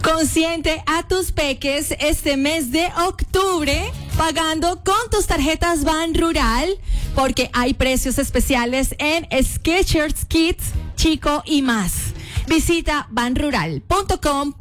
Consiente a tus peques este mes de octubre pagando con tus tarjetas Banrural porque hay precios especiales en Skechers Kids, Chico y más. Visita banrural.com.gt.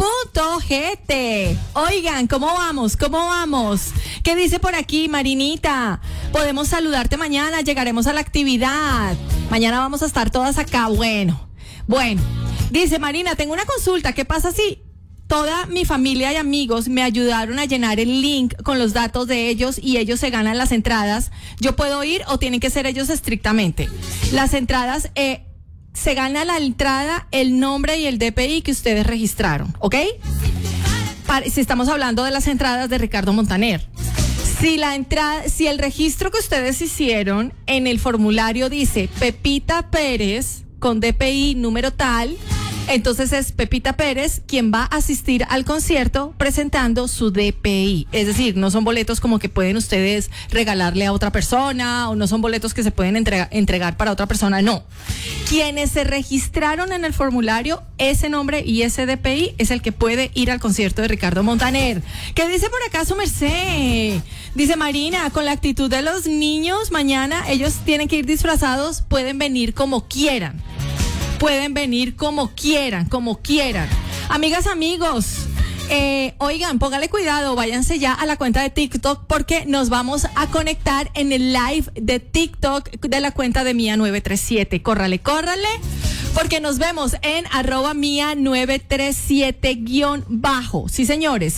Oigan, ¿cómo vamos? ¿Qué dice por aquí, Marinita? Podemos saludarte mañana, llegaremos a la actividad. Mañana vamos a estar todas acá. Bueno, dice Marina, tengo una consulta. ¿Qué pasa si toda mi familia y amigos me ayudaron a llenar el link con los datos de ellos y ellos se ganan las entradas? ¿Yo puedo ir o tienen que ser ellos estrictamente? Las entradas, se gana la entrada, el nombre y el DPI que ustedes registraron, ¿ok? Si estamos hablando de las entradas de Ricardo Montaner. Si el registro que ustedes hicieron en el formulario dice Pepita Pérez con DPI número tal, entonces es Pepita Pérez quien va a asistir al concierto presentando su DPI. Es decir, no son boletos como que pueden ustedes regalarle a otra persona o no son boletos que se pueden entregar para otra persona, no. Quienes se registraron en el formulario, ese nombre y ese DPI es el que puede ir al concierto de Ricardo Montaner. ¿Qué dice por acá su merced? Dice Marina, con la actitud de los niños, mañana ellos tienen que ir disfrazados, pueden venir como quieran. Amigas, amigos, oigan, póngale cuidado, váyanse ya a la cuenta de TikTok porque nos vamos a conectar en el live de TikTok de la cuenta de Mía937. Córrale, porque nos vemos en @Mía937_. Sí, señores,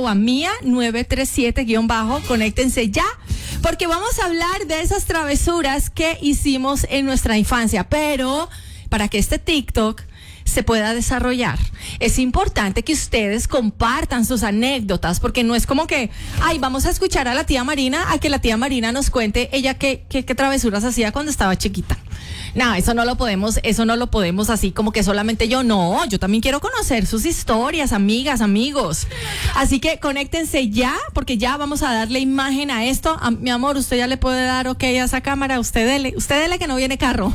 @Mía937_. Conéctense ya, porque vamos a hablar de esas travesuras que hicimos en nuestra infancia, pero para que este TikTok se pueda desarrollar, es importante que ustedes compartan sus anécdotas, porque no es como que, vamos a escuchar a la tía Marina, a que la tía Marina nos cuente ella qué travesuras hacía cuando estaba chiquita. No, eso no lo podemos así como que solamente yo. No, yo también quiero conocer sus historias, amigas, amigos. Así que conéctense ya, porque ya vamos a darle imagen a esto. Mi amor, usted ya le puede dar ok a esa cámara, usted dele que no viene carro.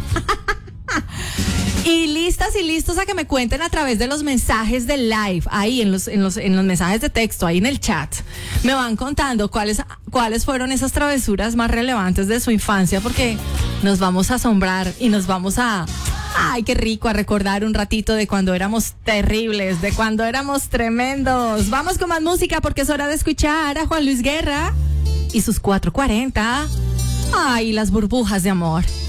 Y listas y listos a que me cuenten a través de los mensajes del live, ahí en los mensajes de texto, ahí en el chat. Me van contando cuáles fueron esas travesuras más relevantes de su infancia, porque nos vamos a asombrar y nos vamos a qué rico, a recordar un ratito de cuando éramos terribles, de cuando éramos tremendos. Vamos con más música porque es hora de escuchar a Juan Luis Guerra y sus 440. Las burbujas de amor.